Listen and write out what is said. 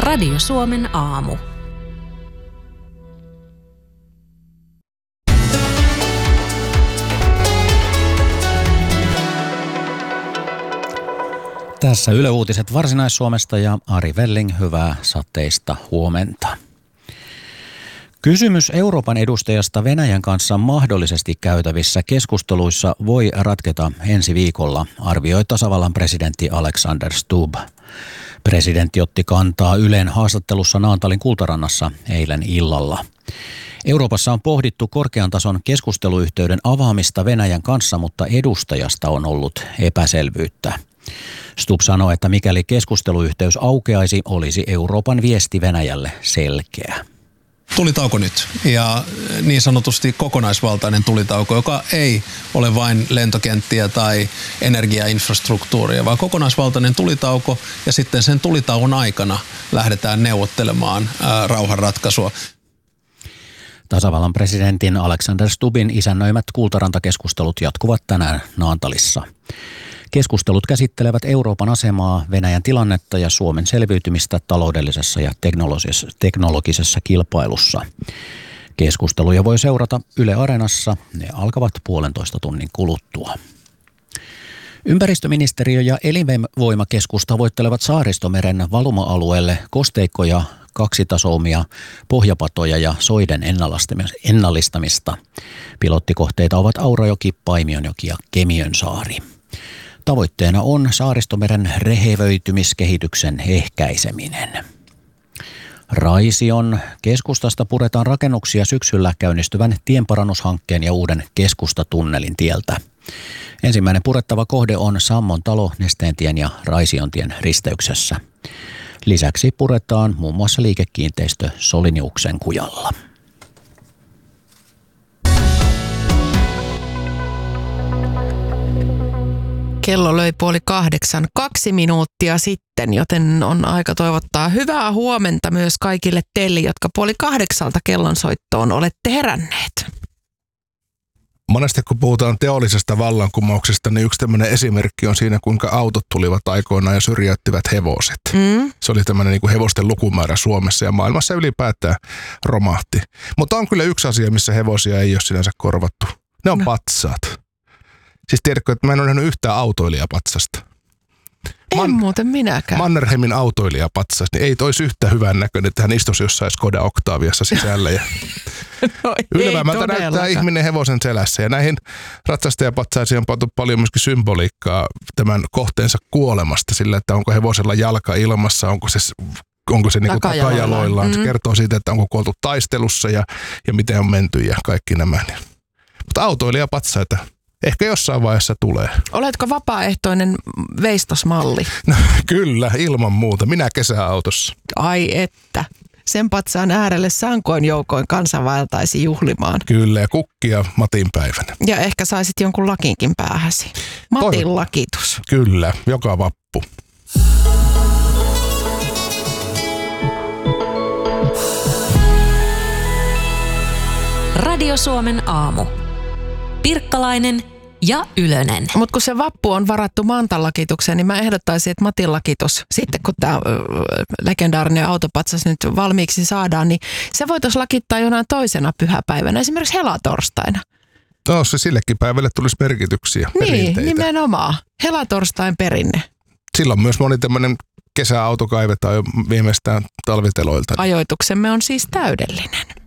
Radio Suomen aamu. Tässä Yle Uutiset Varsinais-Suomesta ja Ari Velling, hyvää sateista huomenta. Kysymys Euroopan edustajasta Venäjän kanssa mahdollisesti käytävissä keskusteluissa voi ratketa ensi viikolla, arvioi tasavallan presidentti Alexander Stubb. Presidentti otti kantaa Ylen haastattelussa Naantalin Kultarannassa eilen illalla. Euroopassa on pohdittu korkean tason keskusteluyhteyden avaamista Venäjän kanssa, mutta edustajasta on ollut epäselvyyttä. Stubb sanoi, että mikäli keskusteluyhteys aukeaisi, olisi Euroopan viesti Venäjälle selkeä. Tulitauko nyt ja niin sanotusti kokonaisvaltainen tulitauko, joka ei ole vain lentokenttiä tai energiainfrastruktuuria, vaan kokonaisvaltainen tulitauko ja sitten sen tulitauon aikana lähdetään neuvottelemaan rauhanratkaisua. Tasavallan presidentin Alexander Stubbin isännöimät Kultaranta-keskustelut jatkuvat tänään Naantalissa. Keskustelut käsittelevät Euroopan asemaa, Venäjän tilannetta ja Suomen selviytymistä taloudellisessa ja teknologisessa kilpailussa. Keskusteluja voi seurata Yle Areenassa. Ne alkavat 1,5 tunnin kuluttua. Ympäristöministeriö ja elinvoimakeskus tavoittelevat Saaristomeren valuma-alueelle kosteikkoja, kaksitasoumia, pohjapatoja ja soiden ennallistamista. Pilottikohteita ovat Aurajoki, Paimionjoki ja Kemiönsaari. Tavoitteena on Saaristomeren rehevöitymiskehityksen ehkäiseminen. Raision keskustasta puretaan rakennuksia syksyllä käynnistyvän tienparannushankkeen ja uuden keskustatunnelin tieltä. Ensimmäinen purettava kohde on Sammon talo Nesteentien ja Raisiontien risteyksessä. Lisäksi puretaan muun muassa liikekiinteistö Soliniuksen kujalla. Kello löi 7:30, 2 minuuttia sitten, joten on aika toivottaa hyvää huomenta myös kaikille teille, jotka 7:30 kellonsoittoon olette heränneet. Monesti kun puhutaan teollisesta vallankumouksesta, niin yksi tämmöinen esimerkki on siinä, kuinka autot tulivat aikoinaan ja syrjäyttivät hevoset. Se oli tämmöinen niin kuin hevosten lukumäärä Suomessa ja maailmassa ylipäätään romahti. Mutta on kyllä yksi asia, missä hevosia ei ole sinänsä korvattu. Ne on patsaat. Siis tiedätkö, että mä en ole nähnyt yhtään autoilijapatsasta. En muuten minäkään. Mannerheimin autoilijapatsas, niin ei toisi yhtä hyvän näköinen, että hän istuisi jossain Skoda Octaviassa sisällä. Ja no, ylevältä näyttää ihminen hevosen selässä. Ja näihin ratsastajapatsaisiin on pantu paljon myöskin symboliikkaa tämän kohteensa kuolemasta. Sillä, että onko hevosella jalka ilmassa, onko se niin kuin takajaloillaan. Se kertoo siitä, että onko kuoltu taistelussa ja miten on menty ja kaikki nämä. Mutta autoilijapatsaita ehkä jossain vaiheessa tulee. Oletko vapaaehtoinen veistosmalli? No, kyllä, ilman muuta. Minä kesäautossa. Ai että. Sen patsaan äärelle sankoin joukoin kansa vaeltaisi juhlimaan. Kyllä, ja kukkia Matin päivänä. Ja ehkä saisit jonkun lakinkin päähäsi. Matin lakitus. Kyllä, joka vappu. Radio Suomen aamu. Pirkkalainen ja Ylönen. Mutta kun se vappu on varattu Mantan lakitukseen, niin mä ehdottaisin, että Matin lakitus, sitten kun tämä legendaarinen autopatsas nyt valmiiksi saadaan, niin se voitaisiin lakittaa jonain toisena pyhäpäivänä, esimerkiksi helatorstaina. No, se sillekin päivälle tulisi merkityksiä, perinteitä. Niin, nimenomaan. Helatorstain perinne. Silloin myös moni tämmöinen kesäauto kaivetaan jo viimeistään talviteloilta. Ajoituksemme on siis täydellinen.